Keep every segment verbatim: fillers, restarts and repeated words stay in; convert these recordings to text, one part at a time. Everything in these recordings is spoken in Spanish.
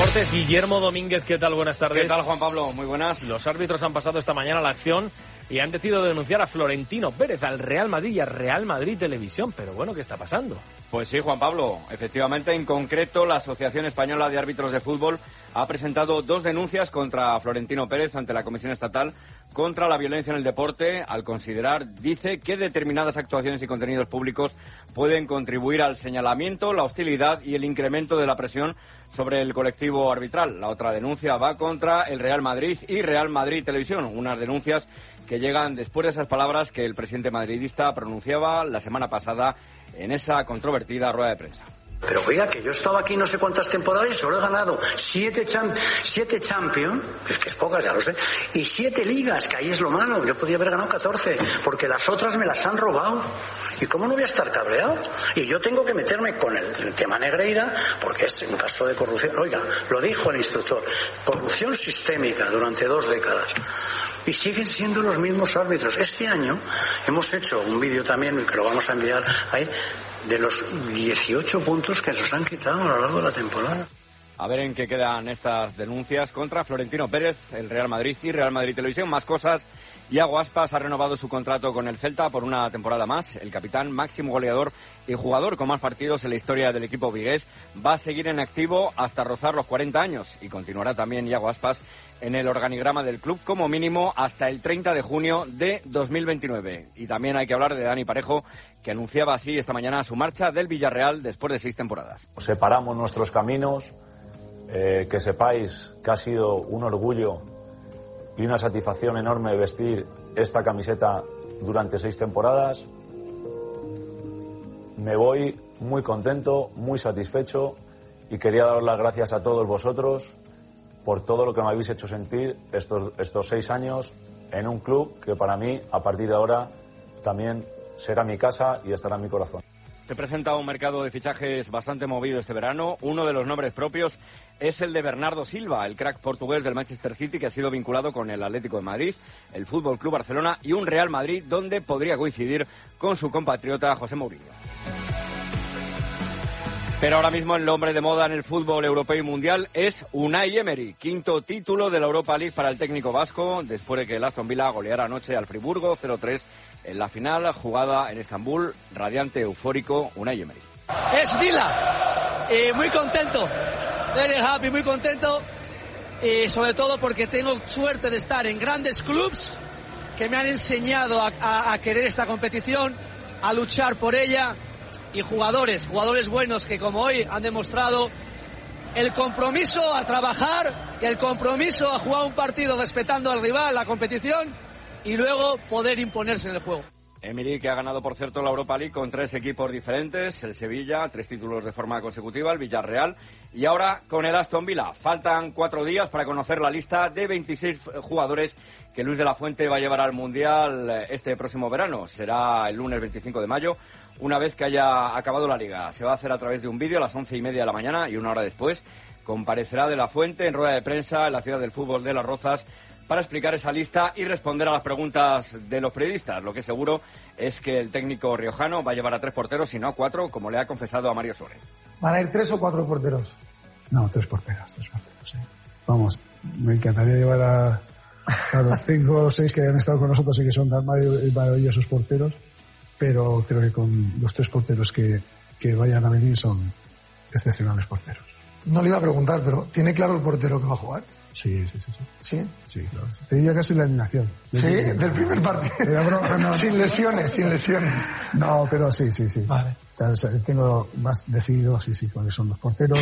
Deportes, Guillermo Domínguez, ¿qué tal? Buenas tardes. ¿Qué tal, Juan Pablo? Muy buenas. Los árbitros han pasado esta mañana a la acción y han decidido denunciar a Florentino Pérez, al Real Madrid y a Real Madrid Televisión. Pero bueno, ¿qué está pasando? Pues sí, Juan Pablo. Efectivamente, en concreto, la Asociación Española de Árbitros de Fútbol ha presentado dos denuncias contra Florentino Pérez ante la Comisión Estatal contra la violencia en el deporte, al considerar, dice, que determinadas actuaciones y contenidos públicos pueden contribuir al señalamiento, la hostilidad y el incremento de la presión sobre el colectivo arbitral. La otra denuncia va contra el Real Madrid y Real Madrid Televisión, unas denuncias que llegan después de esas palabras que el presidente madridista pronunciaba la semana pasada en esa controvertida rueda de prensa. Pero oiga, que yo he estado aquí no sé cuántas temporadas y solo he ganado siete, champ siete Champions, es que es pocas, ya lo sé, y siete ligas, que ahí es lo malo. Yo podía haber ganado catorce, porque las otras me las han robado. ¿Y cómo no voy a estar cabreado? Y yo tengo que meterme con el, el tema Negreira, porque es un caso de corrupción. Oiga, lo dijo el instructor, corrupción sistémica durante dos décadas. Y siguen siendo los mismos árbitros. Este año hemos hecho un vídeo también, que lo vamos a enviar ahí, de los dieciocho puntos que nos han quitado a lo largo de la temporada. A ver en qué quedan estas denuncias contra Florentino Pérez, el Real Madrid y Real Madrid Televisión. Más cosas. Iago Aspas ha renovado su contrato con el Celta por una temporada más. El capitán, máximo goleador y jugador con más partidos en la historia del equipo vigués, va a seguir en activo hasta rozar los cuarenta años y continuará también Iago Aspas en el organigrama del club como mínimo hasta el treinta de junio de dos mil veintinueve. Y también hay que hablar de Dani Parejo, que anunciaba así esta mañana su marcha del Villarreal después de seis temporadas. Separamos nuestros caminos, eh, que sepáis que ha sido un orgullo y una satisfacción enorme vestir esta camiseta durante seis temporadas. Me voy muy contento, muy satisfecho y quería daros las gracias a todos vosotros por todo lo que me habéis hecho sentir estos, estos seis años en un club que para mí, a partir de ahora, también será mi casa y estará en mi corazón. Se presenta un mercado de fichajes bastante movido este verano. Uno de los nombres propios es el de Bernardo Silva, el crack portugués del Manchester City, que ha sido vinculado con el Atlético de Madrid, el F C Barcelona y un Real Madrid, donde podría coincidir con su compatriota José Mourinho. Pero ahora mismo el hombre de moda en el fútbol europeo y mundial es Unai Emery, quinto título de la Europa League para el técnico vasco, después de que el Aston Villa goleara anoche al Friburgo cero tres en la final jugada en Estambul. Radiante, eufórico, Unai Emery. Es Villa, eh, muy contento, very happy, muy contento, y sobre todo porque tengo suerte de estar en grandes clubs que me han enseñado a, a, a querer esta competición, a luchar por ella. Y jugadores, jugadores buenos que como hoy han demostrado el compromiso a trabajar y el compromiso a jugar un partido respetando al rival, la competición, y luego poder imponerse en el juego. Emery, que ha ganado, por cierto, la Europa League con tres equipos diferentes, el Sevilla, tres títulos de forma consecutiva, el Villarreal, y ahora con el Aston Villa. Faltan cuatro días para conocer la lista de veintiséis jugadores que Luis de la Fuente va a llevar al Mundial este próximo verano. Será el lunes veinticinco de mayo, una vez que haya acabado la Liga. Se va a hacer a través de un vídeo a las once y media de la mañana y una hora después comparecerá de la Fuente en rueda de prensa en la ciudad del fútbol de Las Rozas para explicar esa lista y responder a las preguntas de los periodistas. Lo que seguro es que el técnico riojano va a llevar a tres porteros y no a cuatro, como le ha confesado a Mario Suárez. ¿Van a ir tres o cuatro porteros? No, tres porteros, tres porteros, sí. Vamos, me encantaría llevar a, a los cinco o seis que han estado con nosotros y que son tan maravillosos porteros, pero creo que con los tres porteros que, que vayan a venir son excepcionales porteros. No le iba a preguntar, pero ¿tiene claro el portero que va a jugar? Sí, sí, sí. Sí, ¿Sí? Sí, claro. Te diría casi la alineación. Sí, del primer partido. No, no, sin lesiones, sin lesiones. No, pero sí, sí, sí. Vale. Tengo más decidido, sí, sí, cuáles son los porteros.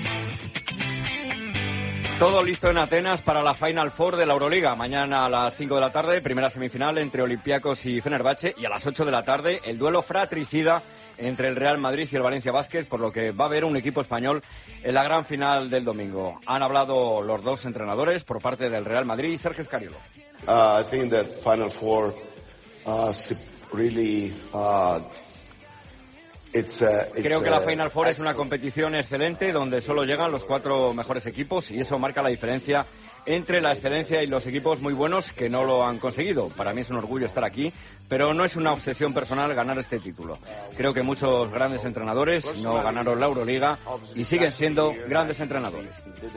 Todo listo en Atenas para la Final Four de la Euroliga. Mañana a las cinco de la tarde, primera semifinal entre Olympiacos y Fenerbahce. Y a las ocho de la tarde, el duelo fratricida entre el Real Madrid y el Valencia Basket, por lo que va a haber un equipo español en la gran final del domingo. Han hablado los dos entrenadores por parte del Real Madrid y Sergio Scariolo. Uh, I think that Final Four uh, really uh, It's, uh, it's, Creo que la uh, Final Four es una competición excelente donde solo llegan los cuatro mejores equipos y eso marca la diferencia entre la excelencia y los equipos muy buenos que no lo han conseguido. Para mí es un orgullo estar aquí, pero no es una obsesión personal ganar este título. Creo que muchos grandes entrenadores no ganaron la Euroliga y siguen siendo grandes entrenadores.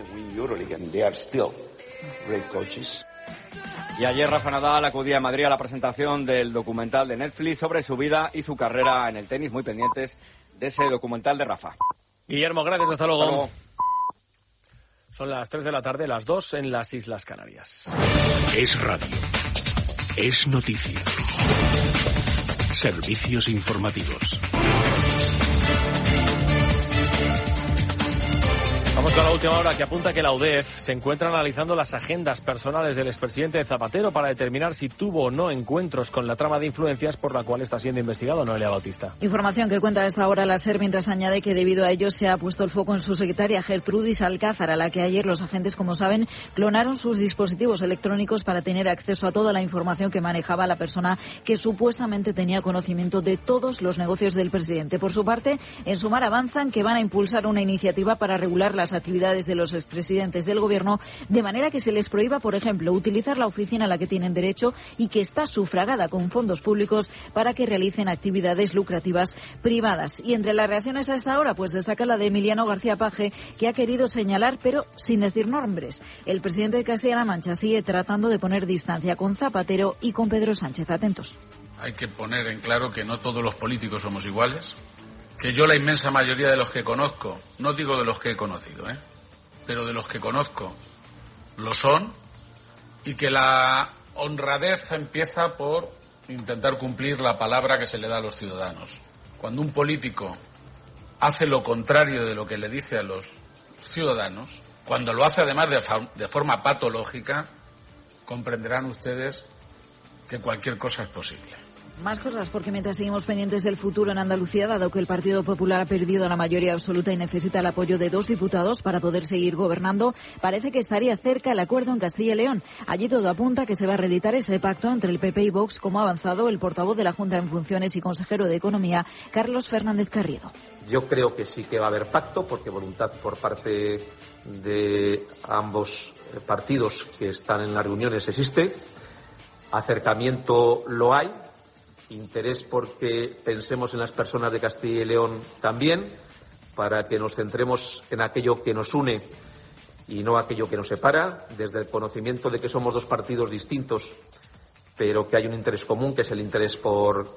Y ayer Rafa Nadal acudía a Madrid a la presentación del documental de Netflix sobre su vida y su carrera en el tenis, muy pendientes de ese documental de Rafa. Guillermo, gracias, hasta luego. Hasta luego. Son las tres de la tarde, las dos en las Islas Canarias. Es radio. Es noticia. Servicios informativos. Vamos con la última hora, que apunta que la U D E F se encuentra analizando las agendas personales del expresidente Zapatero para determinar si tuvo o no encuentros con la trama de influencias por la cual está siendo investigado. Noelia Bautista. Información que cuenta a esta hora la SER, mientras añade que debido a ello se ha puesto el foco en su secretaria Gertrudis Alcázar, a la que ayer los agentes, como saben, clonaron sus dispositivos electrónicos para tener acceso a toda la información que manejaba la persona que supuestamente tenía conocimiento de todos los negocios del presidente. Por su parte, en Sumar avanzan que van a impulsar una iniciativa para regular las actividades de los expresidentes del Gobierno, de manera que se les prohíba, por ejemplo, utilizar la oficina a la que tienen derecho y que está sufragada con fondos públicos para que realicen actividades lucrativas privadas. Y entre las reacciones a esta hora, pues destaca la de Emiliano García Paje, que ha querido señalar, pero sin decir nombres. El presidente de Castilla-La Mancha sigue tratando de poner distancia con Zapatero y con Pedro Sánchez. Atentos. Hay que poner en claro que no todos los políticos somos iguales, que yo la inmensa mayoría de los que conozco, no digo de los que he conocido, ¿eh? pero de los que conozco, lo son, y que la honradez empieza por intentar cumplir la palabra que se le da a los ciudadanos. Cuando un político hace lo contrario de lo que le dice a los ciudadanos, cuando lo hace además de, de forma patológica, comprenderán ustedes que cualquier cosa es posible. Más cosas, porque mientras seguimos pendientes del futuro en Andalucía, dado que el Partido Popular ha perdido la mayoría absoluta y necesita el apoyo de dos diputados para poder seguir gobernando, parece que estaría cerca el acuerdo en Castilla y León. Allí todo apunta que se va a reeditar ese pacto entre el P P y Vox, como ha avanzado el portavoz de la Junta en Funciones y consejero de Economía, Carlos Fernández Carriedo. Yo creo que sí que va a haber pacto, porque voluntad por parte de ambos partidos que están en las reuniones existe, acercamiento lo hay, interés porque pensemos en las personas de Castilla y León también, para que nos centremos en aquello que nos une y no aquello que nos separa, desde el conocimiento de que somos dos partidos distintos, pero que hay un interés común, que es el interés por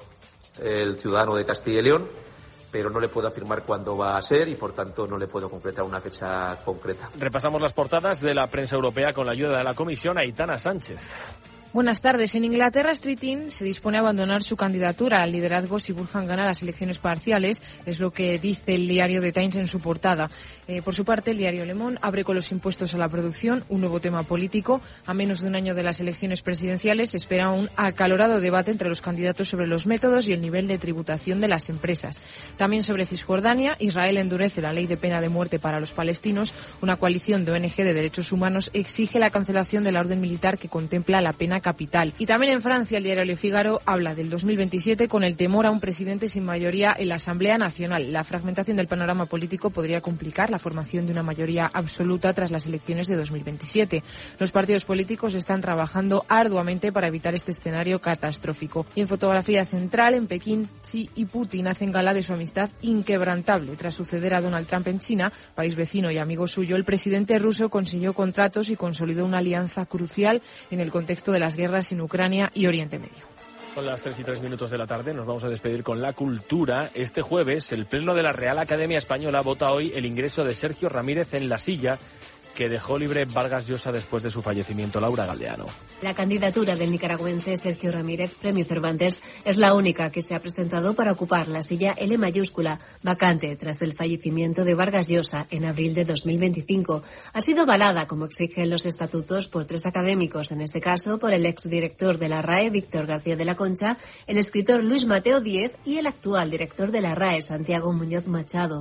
el ciudadano de Castilla y León, pero no le puedo afirmar cuándo va a ser y, por tanto, no le puedo concretar una fecha concreta. Repasamos las portadas de la prensa europea con la ayuda de la Comisión. Aitana Sánchez. Buenas tardes. En Inglaterra, Streeting se dispone a abandonar su candidatura al liderazgo si Burhan gana las elecciones parciales, es lo que dice el diario The Times en su portada. Eh, por su parte, el diario Le Monde abre con los impuestos a la producción, un nuevo tema político. A menos de un año de las elecciones presidenciales se espera un acalorado debate entre los candidatos sobre los métodos y el nivel de tributación de las empresas. También sobre Cisjordania, Israel endurece la ley de pena de muerte para los palestinos. Una coalición de O N G de derechos humanos exige la cancelación de la orden militar que contempla la pena capital. Y también en Francia, el diario Le Figaro habla del dos mil veintisiete con el temor a un presidente sin mayoría en la Asamblea Nacional. La fragmentación del panorama político podría complicar la formación de una mayoría absoluta tras las elecciones de dos mil veintisiete. Los partidos políticos están trabajando arduamente para evitar este escenario catastrófico. Y en fotografía central, en Pekín, Xi y Putin hacen gala de su amistad inquebrantable. Tras suceder a Donald Trump en China, país vecino y amigo suyo, el presidente ruso consiguió contratos y consolidó una alianza crucial en el contexto de las guerras en Ucrania y Oriente Medio. Son las tres y tres minutos de la tarde, nos vamos a despedir con la cultura. Este jueves, el Pleno de la Real Academia Española vota hoy el ingreso de Sergio Ramírez en la silla que dejó libre Vargas Llosa después de su fallecimiento. Laura Galdeano. La candidatura del nicaragüense Sergio Ramírez, Premio Cervantes, es la única que se ha presentado para ocupar la silla L mayúscula, vacante tras el fallecimiento de Vargas Llosa en abril de dos mil veinticinco. Ha sido avalada, como exigen los estatutos, por tres académicos, en este caso por el exdirector de la R A E, Víctor García de la Concha, el escritor Luis Mateo Díez y el actual director de la R A E, Santiago Muñoz Machado.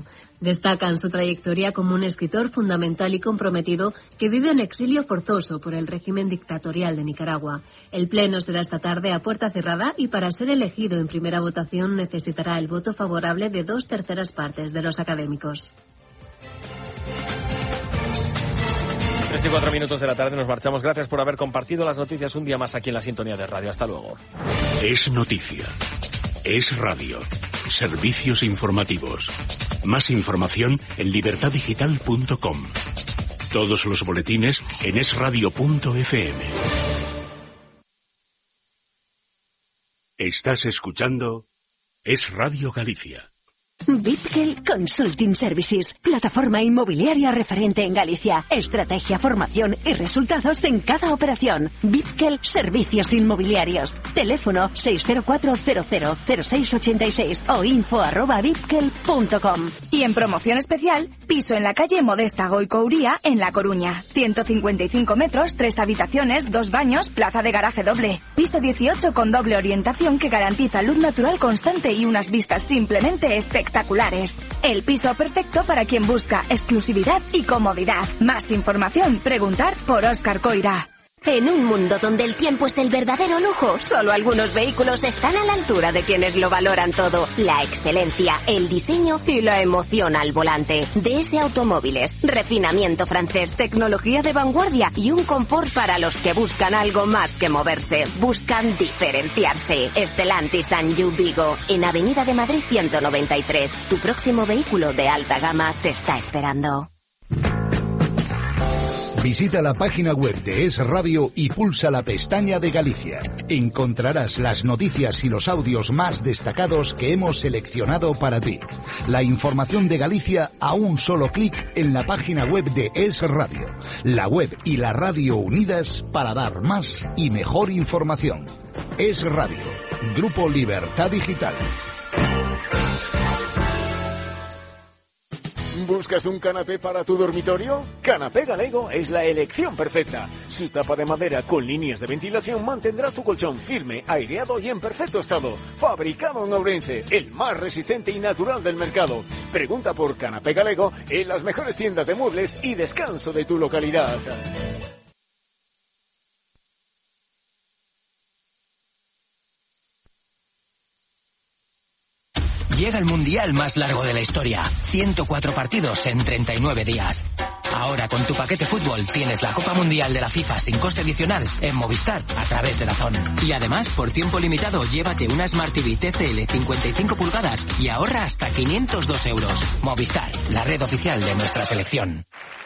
Destacan su trayectoria como un escritor fundamental y comprometido que vive en exilio forzoso por el régimen dictatorial de Nicaragua. El pleno será esta tarde a puerta cerrada y para ser elegido en primera votación necesitará el voto favorable de dos terceras partes de los académicos. Tres y cuatro minutos de la tarde nos marchamos. Gracias por haber compartido las noticias un día más aquí en la sintonía de radio. Hasta luego. Es noticia. Es radio. Servicios informativos. Más información en libertad digital punto com. Todos los boletines en es radio punto efe eme. Estás escuchando Es Radio Galicia. Bitkel Consulting Services, plataforma inmobiliaria referente en Galicia. Estrategia, formación y resultados en cada operación. Bitkel Servicios Inmobiliarios. Teléfono seis cero cuatro cero cero cero seis ocho seis o info arroba bitkel punto com. Y en promoción especial, piso en la calle Modesta Goicouría, en La Coruña. ciento cincuenta y cinco metros, tres habitaciones, dos baños, plaza de garaje doble. Piso dieciocho con doble orientación que garantiza luz natural constante y unas vistas simplemente espectaculares. Espectaculares. El piso perfecto para quien busca exclusividad y comodidad. Más información, preguntar por Óscar Coira. En un mundo donde el tiempo es el verdadero lujo, solo algunos vehículos están a la altura de quienes lo valoran todo. La excelencia, el diseño y la emoción al volante. D S Automóviles, refinamiento francés, tecnología de vanguardia y un confort para los que buscan algo más que moverse. Buscan diferenciarse. Stellantis and You Vigo, en Avenida de Madrid ciento noventa y tres. Tu próximo vehículo de alta gama te está esperando. Visita la página web de Es Radio y pulsa la pestaña de Galicia. Encontrarás las noticias y los audios más destacados que hemos seleccionado para ti. La información de Galicia a un solo clic en la página web de Es Radio. La web y la radio unidas para dar más y mejor información. Es Radio. Grupo Libertad Digital. ¿Buscas un canapé para tu dormitorio? Canapé Galego es la elección perfecta. Su tapa de madera con líneas de ventilación mantendrá tu colchón firme, aireado y en perfecto estado. Fabricado en Ourense, el más resistente y natural del mercado. Pregunta por Canapé Galego en las mejores tiendas de muebles y descanso de tu localidad. Llega el mundial más largo de la historia. ciento cuatro partidos en treinta y nueve días. Ahora con tu paquete fútbol tienes la Copa Mundial de la FIFA sin coste adicional en Movistar a través de DAZN. Y además, por tiempo limitado, llévate una Smart T V T C L cincuenta y cinco pulgadas y ahorra hasta quinientos dos euros. Movistar, la red oficial de nuestra selección.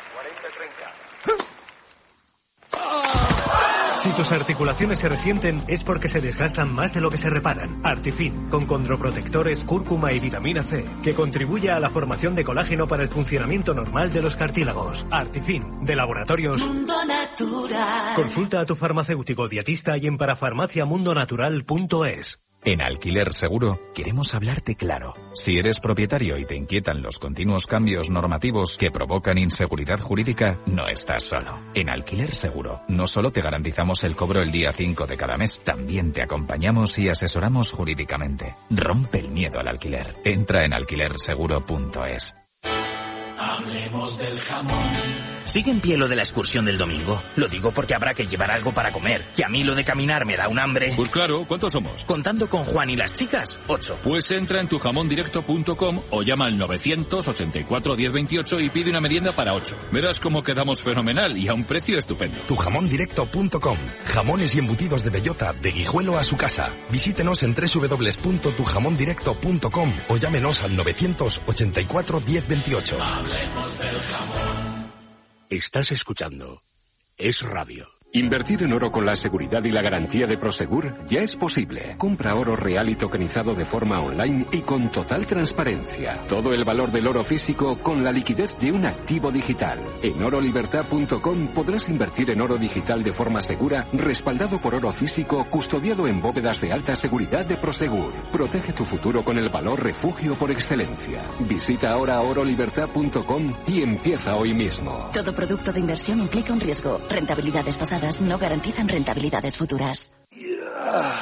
Si tus articulaciones se resienten es porque se desgastan más de lo que se reparan. Artifin, con condroprotectores, cúrcuma y vitamina C, que contribuye a la formación de colágeno para el funcionamiento normal de los cartílagos. Artifin, de Laboratorios Mundo Natural. Consulta a tu farmacéutico dietista y en parafarmacia mundo natural punto es. En Alquiler Seguro queremos hablarte claro. Si eres propietario y te inquietan los continuos cambios normativos que provocan inseguridad jurídica, no estás solo. En Alquiler Seguro no solo te garantizamos el cobro el día cinco de cada mes, también te acompañamos y asesoramos jurídicamente. Rompe el miedo al alquiler. Entra en alquiler seguro punto es. Hablemos del jamón. ¿Sigue en pie lo de la excursión del domingo? Lo digo porque habrá que llevar algo para comer. Que a mí lo de caminar me da un hambre. Pues claro, ¿cuántos somos? Contando con Juan y las chicas, ocho. Pues entra en tu jamón directo punto com o llama al novecientos ochenta y cuatro diez veintiocho y pide una merienda para ocho. Verás cómo quedamos fenomenal y a un precio estupendo. tu jamón directo punto com. Jamones y embutidos de bellota, de Guijuelo a su casa. Visítenos en doble u doble u doble u punto tu jamón directo punto com o llámenos al novecientos ochenta y cuatro diez veintiocho. Hablemos del jamón. Estás escuchando Es Radio. Invertir en oro con la seguridad y la garantía de Prosegur ya es posible. Compra oro real y tokenizado de forma online y con total transparencia. Todo el valor del oro físico con la liquidez de un activo digital. En oro libertad punto com podrás invertir en oro digital de forma segura, respaldado por oro físico, custodiado en bóvedas de alta seguridad de Prosegur. Protege tu futuro con el valor refugio por excelencia. Visita ahora oro libertad punto com y empieza hoy mismo. Todo producto de inversión implica un riesgo. Rentabilidades pasadas no garantizan rentabilidades futuras.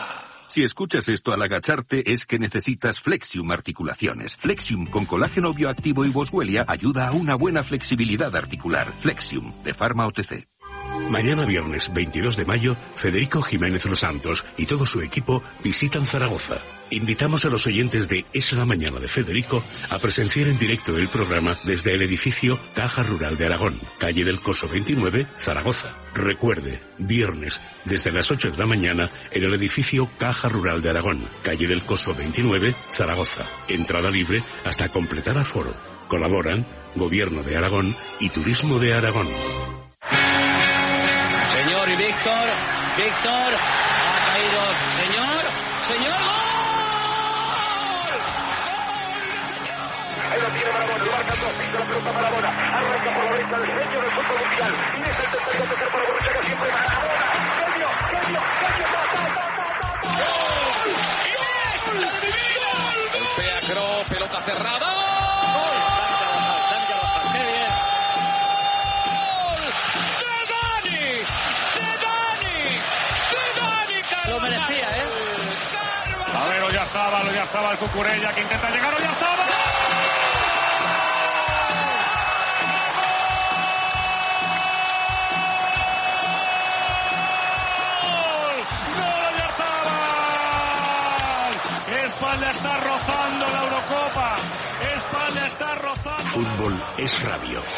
Si escuchas esto al agacharte es que necesitas Flexium Articulaciones. Flexium con colágeno bioactivo y boswellia ayuda a una buena flexibilidad articular. Flexium, de Pharma O T C. Mañana viernes veintidós de mayo, Federico Jiménez Los Santos y todo su equipo visitan Zaragoza. Invitamos a los oyentes de Es la Mañana de Federico a presenciar en directo el programa desde el edificio Caja Rural de Aragón, calle del Coso veintinueve, Zaragoza. Recuerde, viernes, desde las ocho de la mañana, en el edificio Caja Rural de Aragón, calle del Coso veintinueve, Zaragoza. Entrada libre hasta completar aforo. Colaboran Gobierno de Aragón y Turismo de Aragón. Señor y Víctor, Víctor, ha caído, señor, señor, ¡gol! Ahí lo tiene Marabona, lo marca dos, pisa la pelota Marabona, arranca por la derecha el genio del fútbol mundial, y es el tercer gol tercer para Borruchaga, siempre Marabona, genio, genio, genio, ta, ta, ta, ta, ta, ¡gol! ¡Yes! Golpea Kroos, pelota cerrada, lo merecía, ¿eh? A ver, ya estaba, ya estaba el Cucurella que intenta llegar, ya estaba. España está rozando la Eurocopa. España está rozando. Fútbol es radio.